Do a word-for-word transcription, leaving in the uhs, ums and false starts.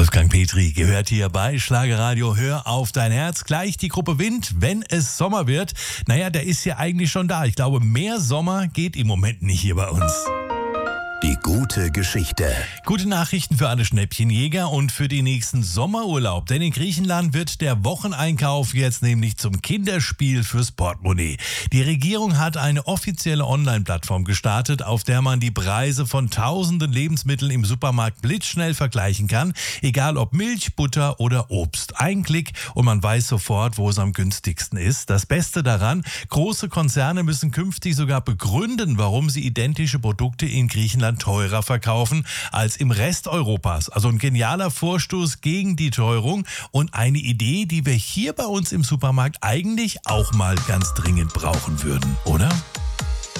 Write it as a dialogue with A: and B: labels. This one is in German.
A: Wolfgang Petri gehört hier bei Schlagerradio. Hör auf dein Herz. Gleich die Gruppe Wind, wenn es Sommer wird. Naja, der ist ja eigentlich schon da. Ich glaube, mehr Sommer geht im Moment nicht hier bei uns.
B: Die gute Geschichte.
A: Gute Nachrichten für alle Schnäppchenjäger und für den nächsten Sommerurlaub. Denn in Griechenland wird der Wocheneinkauf jetzt nämlich zum Kinderspiel fürs Portemonnaie. Die Regierung hat eine offizielle Online-Plattform gestartet, auf der man die Preise von tausenden Lebensmitteln im Supermarkt blitzschnell vergleichen kann. Egal ob Milch, Butter oder Obst. Ein Klick und man weiß sofort, wo es am günstigsten ist. Das Beste daran, große Konzerne müssen künftig sogar begründen, warum sie identische Produkte in Griechenland teurer verkaufen als im Rest Europas. Also ein genialer Vorstoß gegen die Teuerung und eine Idee, die wir hier bei uns im Supermarkt eigentlich auch mal ganz dringend brauchen würden, oder?